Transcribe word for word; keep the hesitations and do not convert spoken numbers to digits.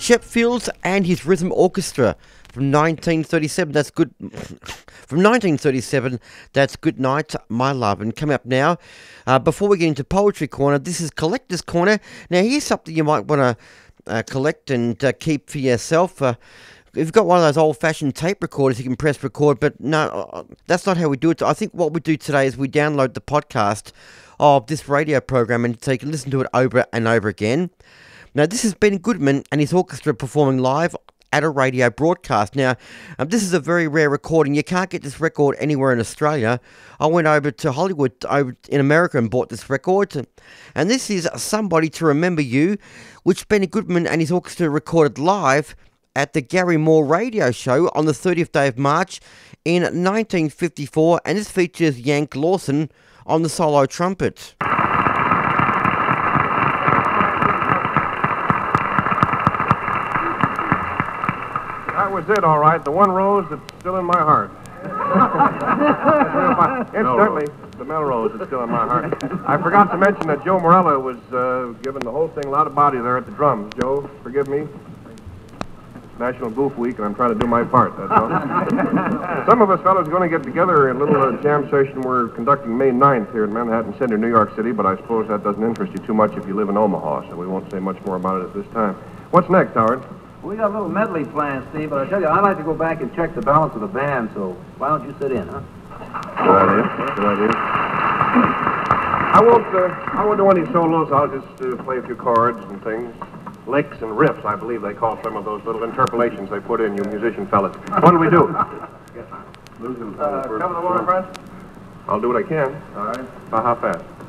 Shep Fields and his Rhythm Orchestra from nineteen thirty-seven. That's good. From nineteen thirty-seven, that's Good Night, My Love. And coming up now, uh, before we get into Poetry Corner, this is Collector's Corner. Now, here's something you might want to uh, collect and uh, keep for yourself. Uh, if you've got one of those old-fashioned tape recorders, you can press record, but no, uh, that's not how we do it. I think what we do today is we download the podcast of this radio program, and so you can listen to it over and over again. Now, this is Ben Goodman and his orchestra performing live at a radio broadcast. Now, um, this is a very rare recording. You can't get this record anywhere in Australia. I went over to Hollywood over in America and bought this record. And this is Somebody to Remember You, which Benny Goodman and his orchestra recorded live at the Gary Moore radio show on the thirtieth day of March in nineteen fifty-four. And this features Yank Lawson on the solo trumpet. That was it, all right. The one rose that's still in my heart. Incidentally, the Melrose is still in my heart. I forgot to mention that Joe Morella was uh, giving the whole thing a lot of body there at the drums. Joe, forgive me. It's National Goof Week, and I'm trying to do my part, that's all. Some of us fellows are going to get together in a little uh, jam session we're conducting May ninth here in Manhattan Center, New York City, but I suppose that doesn't interest you too much if you live in Omaha, so we won't say much more about it at this time. What's next, Howard? We got a little medley planned, Steve, but I tell you, I'd like to go back and check the balance of the band, so why don't you sit in, huh? Good idea. Good idea. I won't, uh, I won't do any solos. I'll just uh, play a few chords and things. Licks and riffs, I believe they call some of those little interpolations they put in, you musician fellas. What do we do? Uh, come to the water, friends? I'll do what I can. All right. Uh, how fast?